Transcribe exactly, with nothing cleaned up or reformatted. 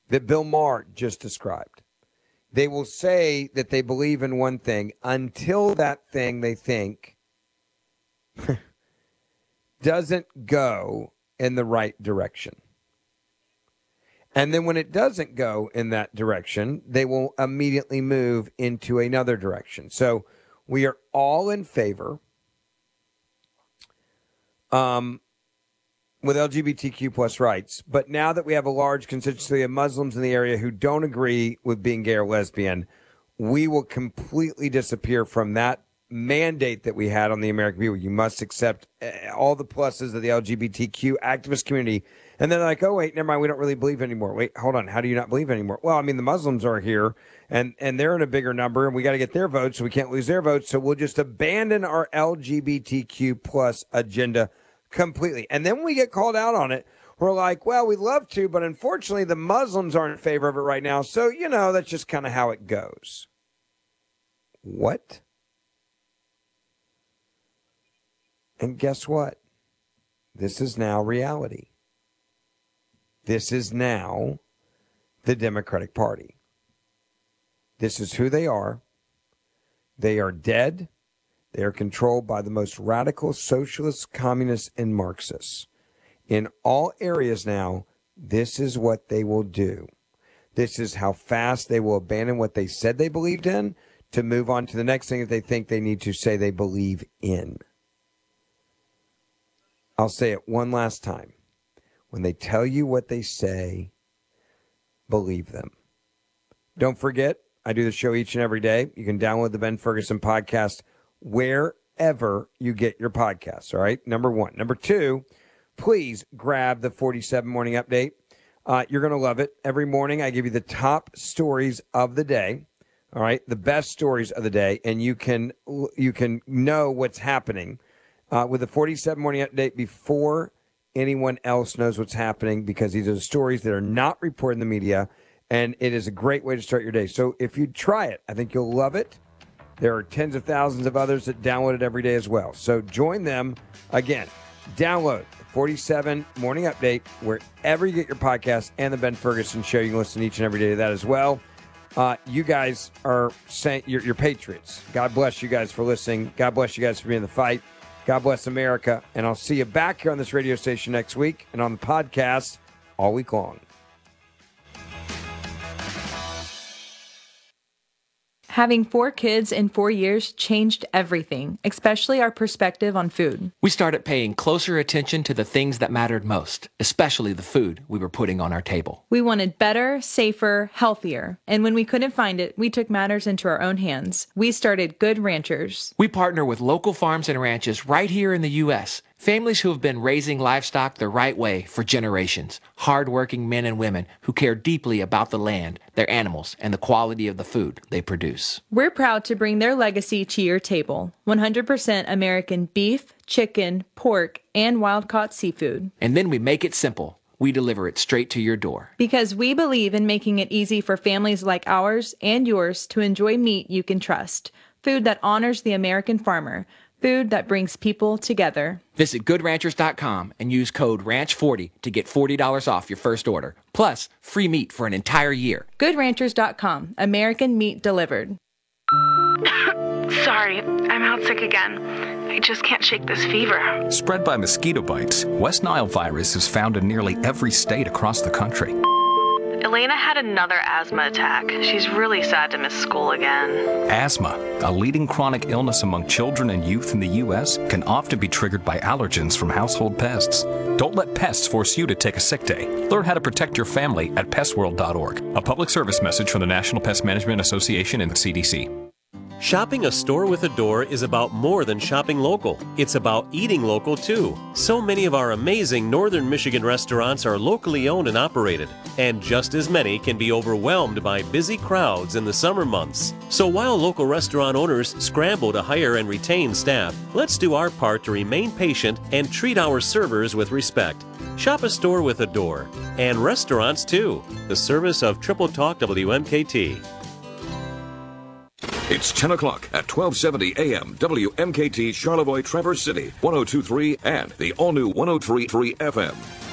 that Bill Maher just described. They will say that they believe in one thing until that thing they think doesn't go in the right direction. And then when it doesn't go in that direction, they will immediately move into another direction. So we are all in favor um, with L G B T Q plus rights. But now that we have a large constituency of Muslims in the area who don't agree with being gay or lesbian, we will completely disappear from that mandate that we had on the American people. You must accept all the pluses of the L G B T Q activist community. And then they're like, oh, wait, never mind. We don't really believe anymore. Wait, hold on. How do you not believe anymore? Well, I mean, the Muslims are here and, and they're in a bigger number and we got to get their votes. So we can't lose their votes. So we'll just abandon our L G B T Q plus agenda completely. And then when we get called out on it, we're like, well, we'd love to, but unfortunately the Muslims aren't in favor of it right now. So, you know, that's just kind of how it goes. What? And guess what? This is now reality. This is now the Democratic Party. This is who they are. They are dead. They are controlled by the most radical socialists, communists, and Marxists. In all areas now, this is what they will do. This is how fast they will abandon what they said they believed in to move on to the next thing that they think they need to say they believe in. I'll say it one last time. When they tell you what they say, believe them. Don't forget, I do the show each and every day. You can download the Ben Ferguson podcast wherever you get your podcasts, all right? Number one. Number two, please grab the forty-seven Morning Update. Uh, you're going to love it. Every morning I give you the top stories of the day, all right? The best stories of the day, and you can you can know what's happening uh, with the forty-seven Morning Update before anyone else knows what's happening, because these are the stories that are not reported in the media, and it is a great way to start your day. So if you try it, I think you'll love it. There are tens of thousands of others that download it every day as well. So join them. Again, download the forty-seven Morning Update wherever you get your podcast, and the Ben Ferguson Show. You can listen each and every day to that as well. Uh, you guys are saying you're, you're patriots. God bless you guys for listening. God bless you guys for being in the fight. God bless America, and I'll see you back here on this radio station next week and on the podcast all week long. Having four kids in four years changed everything, especially our perspective on food. We started paying closer attention to the things that mattered most, especially the food we were putting on our table. We wanted better, safer, healthier. And when we couldn't find it, we took matters into our own hands. We started Good Ranchers. We partner with local farms and ranches right here in the U S, families who have been raising livestock the right way for generations. Hardworking men and women who care deeply about the land, their animals, and the quality of the food they produce. We're proud to bring their legacy to your table. one hundred percent American beef, chicken, pork, and wild-caught seafood. And then we make it simple. We deliver it straight to your door. Because we believe in making it easy for families like ours and yours to enjoy meat you can trust. Food that honors the American farmer. Food that brings people together. Visit good ranchers dot com and use code ranch forty to get forty dollars off your first order. Plus, free meat for an entire year. good ranchers dot com. American meat delivered. Sorry, I'm out sick again. I just can't shake this fever. Spread by mosquito bites, West Nile virus is found in nearly every state across the country. Elena had another asthma attack. She's really sad to miss school again. Asthma, a leading chronic illness among children and youth in the U S, can often be triggered by allergens from household pests. Don't let pests force you to take a sick day. Learn how to protect your family at pest world dot org. A public service message from the National Pest Management Association and the C D C. Shopping a store with a door is about more than shopping local. It's about eating local, too. So many of our amazing Northern Michigan restaurants are locally owned and operated, and just as many can be overwhelmed by busy crowds in the summer months. So while local restaurant owners scramble to hire and retain staff, let's do our part to remain patient and treat our servers with respect. Shop a store with a door. And restaurants, too. The service of Triple Talk W M K T. It's ten o'clock at twelve seventy A M W M K T Charlevoix, Traverse City, one oh two point three and the all-new one oh three point three F M.